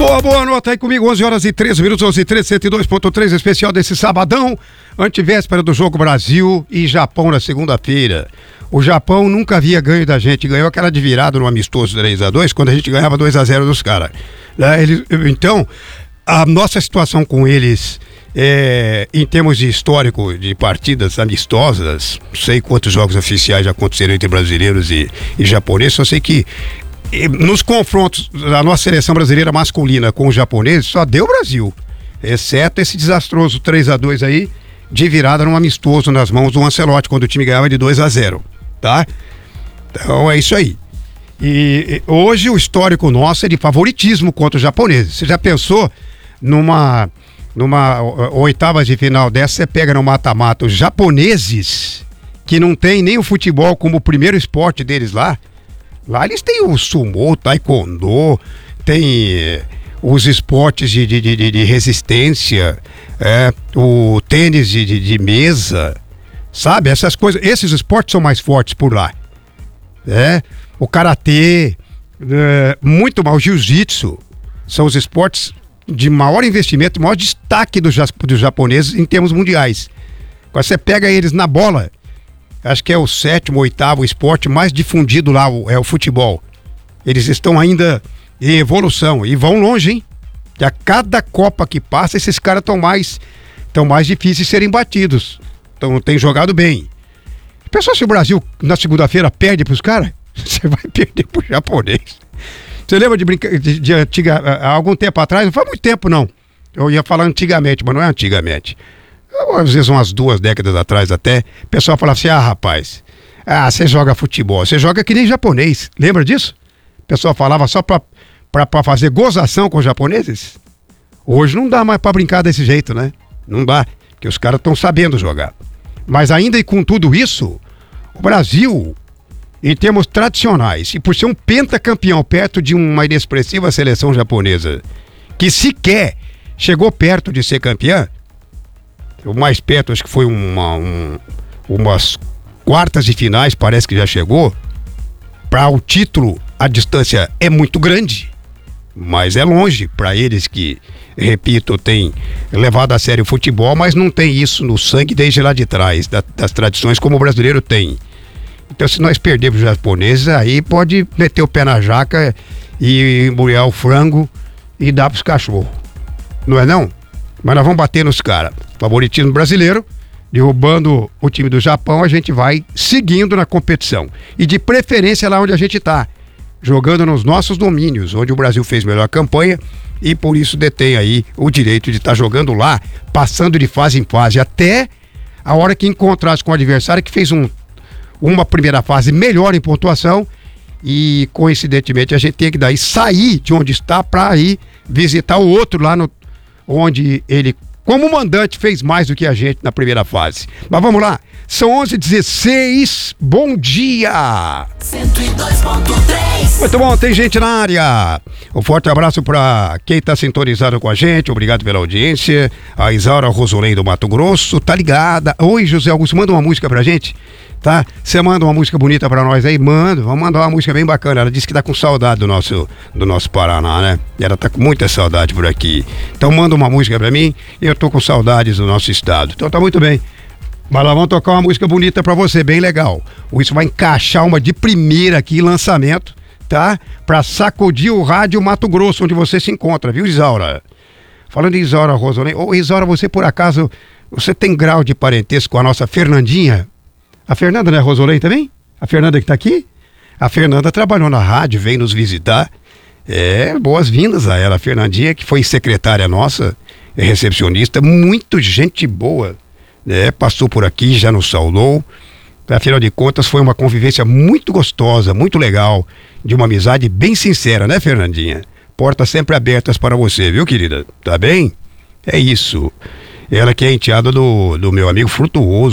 Boa noite aí comigo, 11 horas e 13 minutos, 11 e 13, 102.3, especial desse sabadão, antevéspera do jogo Brasil e Japão na segunda-feira. O Japão nunca havia ganho da gente, ganhou aquela de virada no amistoso 3-2, quando a gente ganhava 2-0 dos caras. Então, a nossa situação com eles, em termos de histórico de partidas amistosas, não sei quantos jogos oficiais já aconteceram entre brasileiros e japoneses, só sei que nos confrontos da nossa seleção brasileira masculina com os japoneses, só deu Brasil, exceto esse desastroso 3-2 aí, de virada num amistoso nas mãos do Ancelotti, quando o time ganhava de 2-0, tá? Então é isso aí. E hoje o histórico nosso é de favoritismo contra os japoneses. Você já pensou numa oitavas de final dessa, você pega no mata-mata os japoneses, que não tem nem o futebol como o primeiro esporte deles lá. Lá eles têm o sumô, o taekwondo, tem os esportes de resistência, o tênis de mesa, sabe? Essas coisas, esses esportes são mais fortes por lá. O karatê, muito mal, o jiu-jitsu, são os esportes de maior investimento, maior destaque dos japoneses em termos mundiais. Quando você pega eles na bola, acho que é o 7º, 8º esporte mais difundido lá, é o futebol. Eles estão ainda em evolução e vão longe, hein? E a cada Copa que passa, esses caras estão mais difíceis de serem batidos. Então tem jogado bem. Pessoal, se o Brasil na segunda-feira perde pros caras, você vai perder pro japonês. Você lembra de há algum tempo atrás? Não faz muito tempo, não. Eu ia falar antigamente, mas não é antigamente. Às vezes umas 2 décadas atrás até, o pessoal falava assim, rapaz, você joga futebol, você joga que nem japonês, lembra disso? O pessoal falava só pra fazer gozação com os japoneses. Hoje não dá mais pra brincar desse jeito, né? Não dá, porque os caras estão sabendo jogar. Mas ainda e com tudo isso, o Brasil, em termos tradicionais, e por ser um pentacampeão perto de uma inexpressiva seleção japonesa, que sequer chegou perto de ser campeã, o mais perto, acho que foi umas quartas de finais, parece que já chegou. Para o título, a distância é muito grande, mas é longe para eles que, repito, têm levado a sério o futebol, mas não tem isso no sangue desde lá de trás, das tradições como o brasileiro tem. Então, se nós perdermos os japoneses, aí pode meter o pé na jaca e embrulhar o frango e dar pros cachorros. Não é não? Mas nós vamos bater nos caras. Favoritismo brasileiro, derrubando o time do Japão, a gente vai seguindo na competição. E de preferência lá onde a gente está, jogando nos nossos domínios, onde o Brasil fez melhor campanha e por isso detém aí o direito de estar jogando lá, passando de fase em fase, até a hora que encontrasse com o adversário que fez uma primeira fase melhor em pontuação e, coincidentemente, a gente tem que daí sair de onde está para ir visitar o outro lá onde ele, como mandante, fez mais do que a gente na primeira fase. Mas vamos lá, são 11h16, bom dia! 102.3. Muito bom, tem gente na área. Um forte abraço para quem está sintonizado com a gente, obrigado pela audiência. A Isaura Rosolém do Mato Grosso, tá ligada. Oi, José Augusto, manda uma música pra gente, tá? Você manda uma música bonita pra nós aí? Manda, vamos mandar uma música bem bacana. Ela disse que tá com saudade do nosso Paraná, né? Ela tá com muita saudade por aqui. Então manda uma música pra mim, e eu tô com saudades do nosso estado. Então tá muito bem. Mas lá vamos tocar uma música bonita pra você, bem legal. Isso vai encaixar uma de primeira aqui, lançamento, tá? Pra sacudir o rádio Mato Grosso, onde você se encontra, viu, Isaura? Falando em Isaura Rosolém, Isaura, você por acaso, você tem grau de parentesco com a nossa Fernandinha? A Fernanda não é Rosolém também? A Fernanda que tá aqui? A Fernanda trabalhou na rádio, vem nos visitar. Boas-vindas a ela. A Fernandinha, que foi secretária nossa, recepcionista, muito gente boa, passou por aqui, já nos saudou. Afinal de contas, foi uma convivência muito gostosa, muito legal, de uma amizade bem sincera, né, Fernandinha? Portas sempre abertas para você, viu, querida? Tá bem? É isso. Ela que é enteada do meu amigo Frutuoso.